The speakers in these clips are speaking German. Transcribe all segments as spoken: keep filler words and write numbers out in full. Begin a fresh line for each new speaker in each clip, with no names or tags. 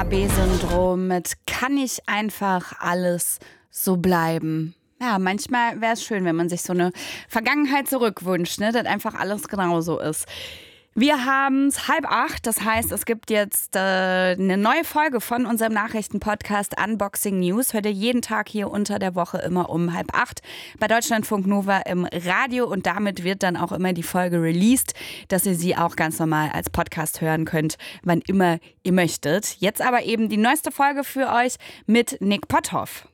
A B-Syndrom mit kann nicht einfach alles so bleiben. Ja, manchmal wäre es schön, wenn man sich so eine Vergangenheit zurückwünscht, ne, dass einfach alles genauso ist. Wir haben es halb acht, das heißt, es gibt jetzt äh, eine neue Folge von unserem Nachrichtenpodcast Unboxing News. Hört ihr jeden Tag hier unter der Woche immer um halb acht bei Deutschlandfunk Nova im Radio und damit wird dann auch immer die Folge released, dass ihr sie auch ganz normal als Podcast hören könnt, wann immer ihr möchtet. Jetzt aber eben die neueste Folge für euch mit Nick Potthoff.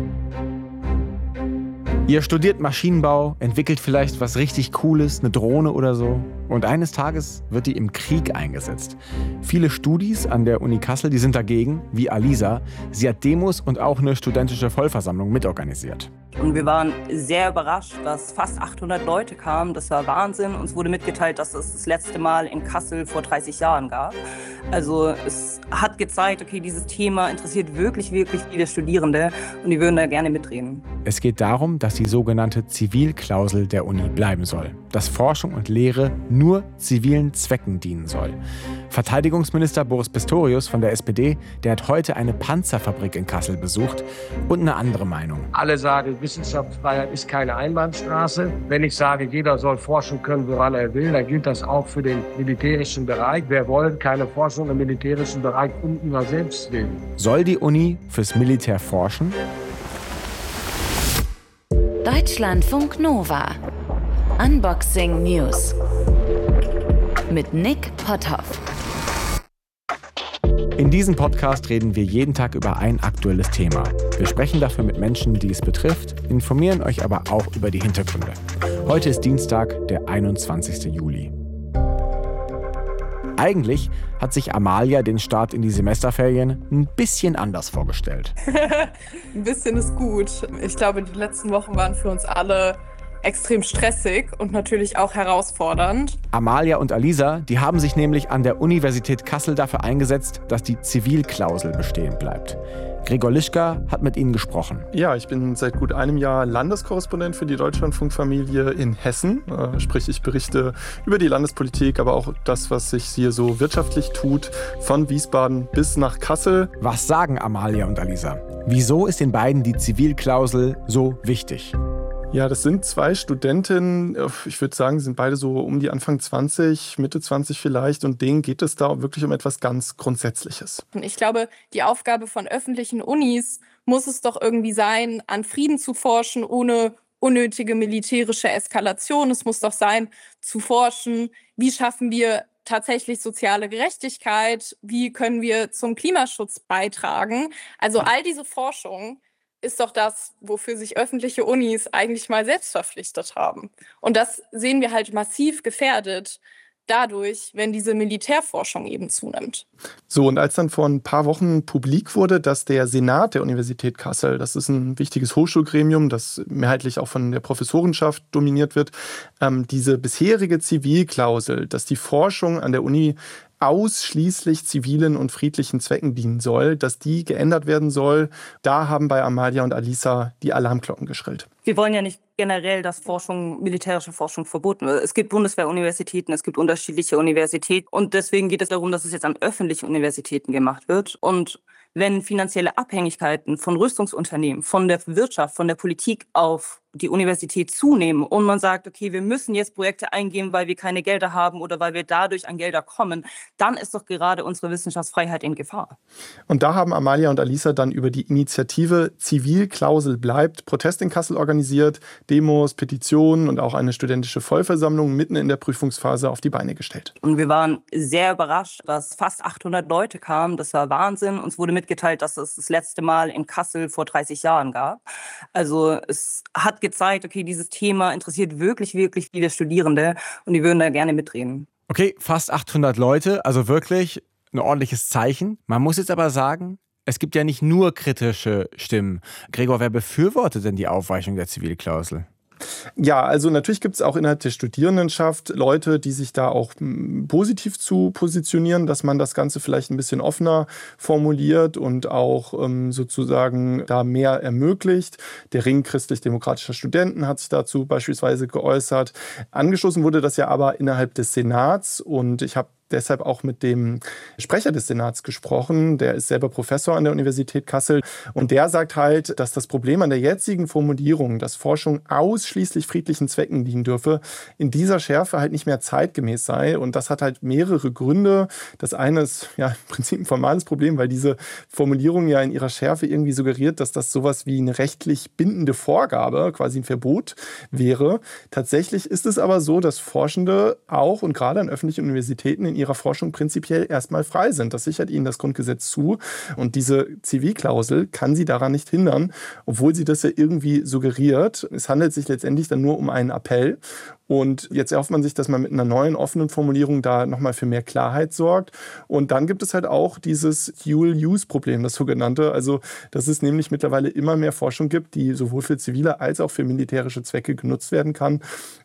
Ihr studiert Maschinenbau, entwickelt vielleicht was richtig Cooles, eine Drohne oder so. Und eines Tages wird die im Krieg eingesetzt. Viele Studis an der Uni Kassel, die sind dagegen, wie Alisa. Sie hat Demos und auch eine studentische Vollversammlung mitorganisiert.
Und wir waren sehr überrascht, dass fast achthundert Leute kamen. Das war Wahnsinn. Uns wurde mitgeteilt, dass es das letzte Mal in Kassel vor dreißig Jahren gab. Also es hat gezeigt, okay, dieses Thema interessiert wirklich, wirklich viele Studierende und die würden da gerne mitreden.
Es geht darum, dass die sogenannte Zivilklausel der Uni bleiben soll. Dass Forschung und Lehre nur zivilen Zwecken dienen soll. Verteidigungsminister Boris Pistorius von der S P D, der hat heute eine Panzerfabrik in Kassel besucht und eine andere Meinung.
Alle sagen, Wissenschaftsfreiheit ist keine Einbahnstraße. Wenn ich sage, jeder soll forschen können, woran er will, dann gilt das auch für den militärischen Bereich. Wir wollen keine Forschung im militärischen Bereich um ihrer selbst willen.
Soll die Uni fürs Militär forschen?
Deutschlandfunk Nova. Unboxing News. Mit Nick Potthoff.
In diesem Podcast reden wir jeden Tag über ein aktuelles Thema. Wir sprechen dafür mit Menschen, die es betrifft, informieren euch aber auch über die Hintergründe. Heute ist Dienstag, der einundzwanzigsten Juli. Eigentlich hat sich Amalia den Start in die Semesterferien ein bisschen anders vorgestellt.
Ein bisschen ist gut. Ich glaube, die letzten Wochen waren für uns alle extrem stressig und natürlich auch herausfordernd.
Amalia und Alisa, die haben sich nämlich an der Universität Kassel dafür eingesetzt, dass die Zivilklausel bestehen bleibt. Gregor Lischka hat mit ihnen gesprochen.
Ja, ich bin seit gut einem Jahr Landeskorrespondent für die Deutschlandfunkfamilie in Hessen. Äh, sprich, ich berichte über die Landespolitik, aber auch das, was sich hier so wirtschaftlich tut, von Wiesbaden bis nach Kassel.
Was sagen Amalia und Alisa? Wieso ist den beiden die Zivilklausel so wichtig?
Ja, das sind zwei Studentinnen, ich würde sagen, sie sind beide so um die Anfang zwanzig, Mitte zwanzig vielleicht und denen geht es da wirklich um etwas ganz Grundsätzliches.
Ich glaube, die Aufgabe von öffentlichen Unis muss es doch irgendwie sein, an Frieden zu forschen, ohne unnötige militärische Eskalation. Es muss doch sein, zu forschen, wie schaffen wir tatsächlich soziale Gerechtigkeit, wie können wir zum Klimaschutz beitragen. Also all diese Forschung ist doch das, wofür sich öffentliche Unis eigentlich mal selbst verpflichtet haben. Und das sehen wir halt massiv gefährdet dadurch, wenn diese Militärforschung eben zunimmt.
So, und als dann vor ein paar Wochen publik wurde, dass der Senat der Universität Kassel, das ist ein wichtiges Hochschulgremium, das mehrheitlich auch von der Professorenschaft dominiert wird, ähm, diese bisherige Zivilklausel, dass die Forschung an der Uni ausschließlich zivilen und friedlichen Zwecken dienen soll, dass die geändert werden soll. Da haben bei Amalia und Alisa die Alarmglocken geschrillt.
Wir wollen ja nicht generell, dass Forschung, militärische Forschung verboten wird. Es gibt Bundeswehruniversitäten, es gibt unterschiedliche Universitäten und deswegen geht es darum, dass es jetzt an öffentlichen Universitäten gemacht wird. Und wenn finanzielle Abhängigkeiten von Rüstungsunternehmen, von der Wirtschaft, von der Politik auf die Universität zunehmen und man sagt, okay, wir müssen jetzt Projekte eingehen, weil wir keine Gelder haben oder weil wir dadurch an Gelder kommen, dann ist doch gerade unsere Wissenschaftsfreiheit in Gefahr.
Und da haben Amalia und Alisa dann über die Initiative Zivilklausel bleibt Protest in Kassel organisiert, Demos, Petitionen und auch eine studentische Vollversammlung mitten in der Prüfungsphase auf die Beine gestellt.
Und wir waren sehr überrascht, dass fast achthundert Leute kamen. Das war Wahnsinn. Uns wurde mitgeteilt, dass es das letzte Mal in Kassel vor dreißig Jahren gab. Also es hat gezeigt, okay, dieses Thema interessiert wirklich, wirklich viele Studierende und die würden da gerne mitreden.
Okay, fast achthundert Leute, also wirklich ein ordentliches Zeichen. Man muss jetzt aber sagen, es gibt ja nicht nur kritische Stimmen. Gregor, wer befürwortet denn die Aufweichung der Zivilklausel?
Ja, also natürlich gibt es auch innerhalb der Studierendenschaft Leute, die sich da auch m, positiv zu positionieren, dass man das Ganze vielleicht ein bisschen offener formuliert und auch ähm, sozusagen da mehr ermöglicht. Der Ring christlich-demokratischer Studenten hat sich dazu beispielsweise geäußert. Angestoßen wurde das ja aber innerhalb des Senats und ich habe deshalb auch mit dem Sprecher des Senats gesprochen. Der ist selber Professor an der Universität Kassel. Und der sagt halt, dass das Problem an der jetzigen Formulierung, dass Forschung ausschließlich friedlichen Zwecken dienen dürfe, in dieser Schärfe halt nicht mehr zeitgemäß sei. Und das hat halt mehrere Gründe. Das eine ist ja im Prinzip ein formales Problem, weil diese Formulierung ja in ihrer Schärfe irgendwie suggeriert, dass das sowas wie eine rechtlich bindende Vorgabe, quasi ein Verbot wäre. Tatsächlich ist es aber so, dass Forschende auch und gerade an öffentlichen Universitäten in ihrer Forschung prinzipiell erstmal frei sind. Das sichert ihnen das Grundgesetz zu. Und diese Zivilklausel kann sie daran nicht hindern, obwohl sie das ja irgendwie suggeriert. Es handelt sich letztendlich dann nur um einen Appell. Und jetzt erhofft man sich, dass man mit einer neuen, offenen Formulierung da nochmal für mehr Klarheit sorgt. Und dann gibt es halt auch dieses Dual-Use-Problem, das sogenannte. Also, dass es nämlich mittlerweile immer mehr Forschung gibt, die sowohl für zivile als auch für militärische Zwecke genutzt werden kann.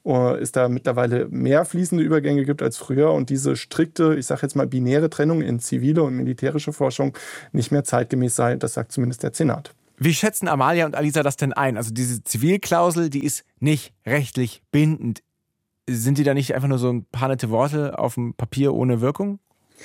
Es da mittlerweile mehr fließende Übergänge gibt als früher und diese strikte, ich sage jetzt mal binäre Trennung in zivile und militärische Forschung nicht mehr zeitgemäß sei. Das sagt zumindest der Senat.
Wie schätzen Amalia und Alisa das denn ein? Also diese Zivilklausel, die ist nicht rechtlich bindend. Sind die da nicht einfach nur so ein paar nette Worte auf dem Papier ohne Wirkung?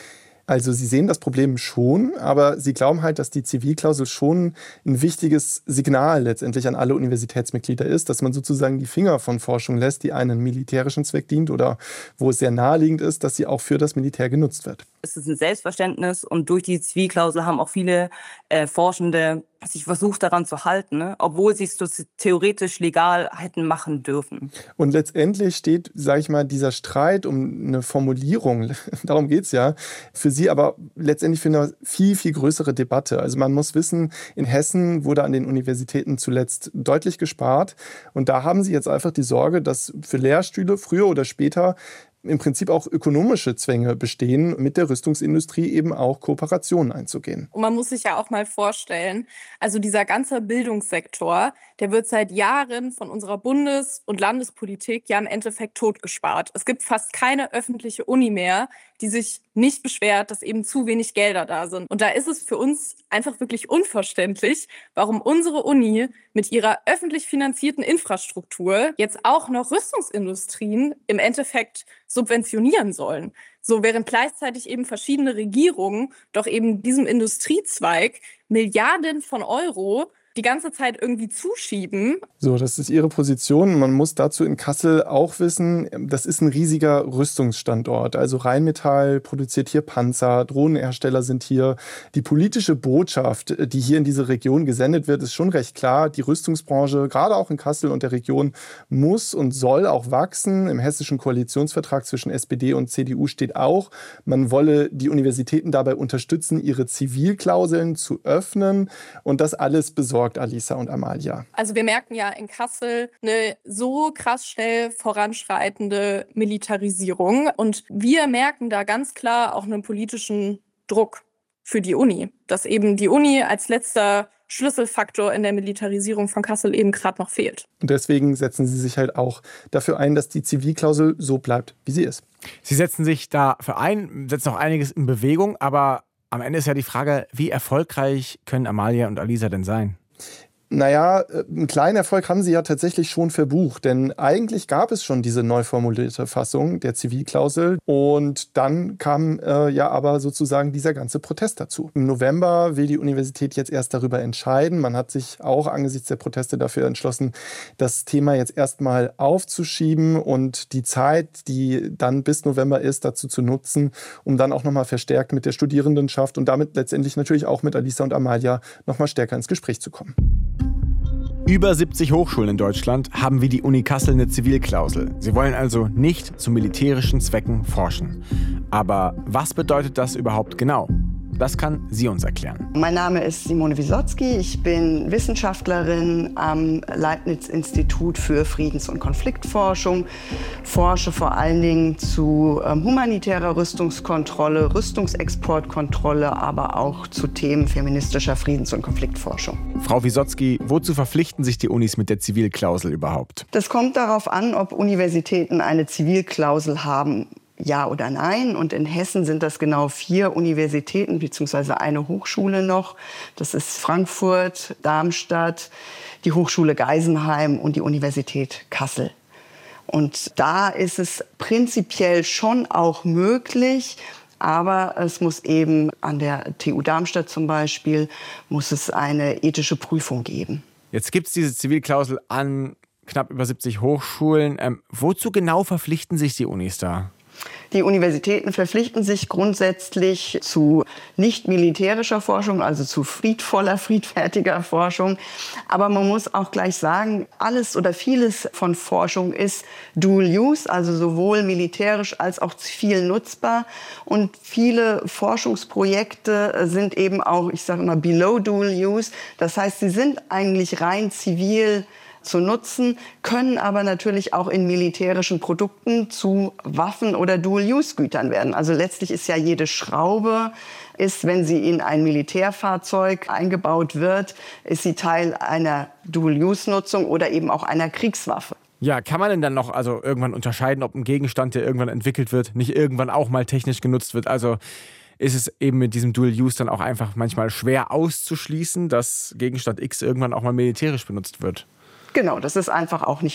Also sie sehen das Problem schon, aber sie glauben halt, dass die Zivilklausel schon ein wichtiges Signal letztendlich an alle Universitätsmitglieder ist, dass man sozusagen die Finger von Forschung lässt, die einen militärischen Zweck dient oder wo es sehr naheliegend ist, dass sie auch für das Militär genutzt wird.
Es ist ein Selbstverständnis und durch die Zivilklausel haben auch viele äh, Forschende sich versucht daran zu halten, ne? Obwohl sie es theoretisch legal hätten machen dürfen.
Und letztendlich steht, sage ich mal, dieser Streit um eine Formulierung, darum geht es ja, für sie aber letztendlich für eine viel, viel größere Debatte. Also man muss wissen, in Hessen wurde an den Universitäten zuletzt deutlich gespart und da haben sie jetzt einfach die Sorge, dass für Lehrstühle früher oder später im Prinzip auch ökonomische Zwänge bestehen, mit der Rüstungsindustrie eben auch Kooperationen einzugehen.
Und man muss sich ja auch mal vorstellen, also dieser ganze Bildungssektor, der wird seit Jahren von unserer Bundes- und Landespolitik ja im Endeffekt totgespart. Es gibt fast keine öffentliche Uni mehr, die sich nicht beschwert, dass eben zu wenig Gelder da sind. Und da ist es für uns einfach wirklich unverständlich, warum unsere Uni mit ihrer öffentlich finanzierten Infrastruktur jetzt auch noch Rüstungsindustrien im Endeffekt subventionieren sollen. So, während gleichzeitig eben verschiedene Regierungen doch eben diesem Industriezweig Milliarden von Euro die ganze Zeit irgendwie zuschieben.
So, das ist ihre Position. Man muss dazu in Kassel auch wissen, das ist ein riesiger Rüstungsstandort. Also Rheinmetall produziert hier Panzer, Drohnenhersteller sind hier. Die politische Botschaft, die hier in diese Region gesendet wird, ist schon recht klar. Die Rüstungsbranche, gerade auch in Kassel und der Region, muss und soll auch wachsen. Im hessischen Koalitionsvertrag zwischen S P D und C D U steht auch, man wolle die Universitäten dabei unterstützen, ihre Zivilklauseln zu öffnen. Und das alles besorgt Alisa und Amalia.
Also wir merken ja in Kassel eine so krass schnell voranschreitende Militarisierung und wir merken da ganz klar auch einen politischen Druck für die Uni, dass eben die Uni als letzter Schlüsselfaktor in der Militarisierung von Kassel eben gerade noch fehlt.
Und deswegen setzen sie sich halt auch dafür ein, dass die Zivilklausel so bleibt, wie sie ist.
Sie setzen sich dafür ein, setzen auch einiges in Bewegung, aber am Ende ist ja die Frage, wie erfolgreich können Amalia und Alisa denn sein?
Naja, einen kleinen Erfolg haben sie ja tatsächlich schon verbucht, denn eigentlich gab es schon diese neu formulierte Fassung der Zivilklausel und dann kam äh, ja aber sozusagen dieser ganze Protest dazu. Im November will die Universität jetzt erst darüber entscheiden. Man hat sich auch angesichts der Proteste dafür entschlossen, das Thema jetzt erstmal aufzuschieben und die Zeit, die dann bis November ist, dazu zu nutzen, um dann auch nochmal verstärkt mit der Studierendenschaft und damit letztendlich natürlich auch mit Alisa und Amalia nochmal stärker ins Gespräch zu kommen.
Über siebzig Hochschulen in Deutschland haben wie die Uni Kassel eine Zivilklausel. Sie wollen also nicht zu militärischen Zwecken forschen. Aber was bedeutet das überhaupt genau? Das kann sie uns erklären.
Mein Name ist Simone Wisotzki. Ich bin Wissenschaftlerin am Leibniz-Institut für Friedens- und Konfliktforschung. Forsche vor allen Dingen zu ähm, humanitärer Rüstungskontrolle, Rüstungsexportkontrolle, aber auch zu Themen feministischer Friedens- und Konfliktforschung.
Frau Wisotzki, wozu verpflichten sich die Unis mit der Zivilklausel überhaupt?
Das kommt darauf an, ob Universitäten eine Zivilklausel haben. Ja oder nein. Und in Hessen sind das genau vier Universitäten beziehungsweise eine Hochschule noch. Das ist Frankfurt, Darmstadt, die Hochschule Geisenheim und die Universität Kassel. Und da ist es prinzipiell schon auch möglich, aber es muss eben an der T U Darmstadt zum Beispiel, muss es eine ethische Prüfung geben.
Jetzt gibt es diese Zivilklausel an knapp über siebzig Hochschulen. Ähm, wozu genau verpflichten sich die Unis da?
Die Universitäten verpflichten sich grundsätzlich zu nicht militärischer Forschung, also zu friedvoller, friedfertiger Forschung. Aber man muss auch gleich sagen, alles oder vieles von Forschung ist Dual Use, also sowohl militärisch als auch zivil nutzbar. Und viele Forschungsprojekte sind eben auch, ich sage immer, below Dual Use. Das heißt, sie sind eigentlich rein zivil zu nutzen, können aber natürlich auch in militärischen Produkten zu Waffen oder Dual-Use-Gütern werden. Also letztlich ist ja jede Schraube, ist, wenn sie in ein Militärfahrzeug eingebaut wird, ist sie Teil einer Dual-Use-Nutzung oder eben auch einer Kriegswaffe.
Ja, kann man denn dann noch also irgendwann unterscheiden, ob ein Gegenstand, der irgendwann entwickelt wird, nicht irgendwann auch mal technisch genutzt wird? Also ist es eben mit diesem Dual-Use dann auch einfach manchmal schwer auszuschließen, dass Gegenstand X irgendwann auch mal militärisch benutzt wird?
Genau, das ist einfach auch nicht